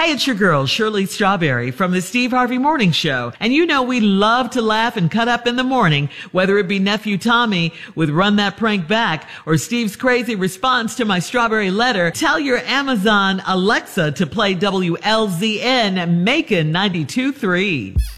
Hey, it's your girl, Shirley Strawberry from the Steve Harvey Morning Show. And you know we love to laugh and cut up in the morning, whether it be Nephew Tommy with Run That Prank Back or Steve's crazy response to my strawberry letter. Tell your Amazon Alexa to play WLZN Macon 92.3.